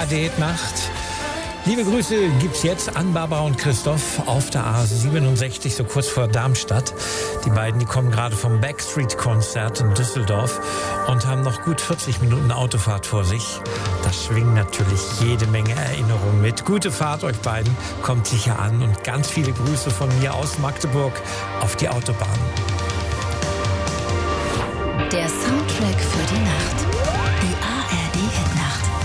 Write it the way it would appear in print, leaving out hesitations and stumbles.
ARD Nacht. Liebe Grüße gibt's jetzt an Barbara und Christoph auf der A67, so kurz vor Darmstadt. Die beiden, die kommen gerade vom Backstreet-Konzert in Düsseldorf und haben noch gut 40 Minuten Autofahrt vor sich. Da schwingen natürlich jede Menge Erinnerungen mit. Gute Fahrt euch beiden, kommt sicher an und ganz viele Grüße von mir aus Magdeburg auf die Autobahn. Der Soundtrack für die Nacht. Die ARD Hit Nacht.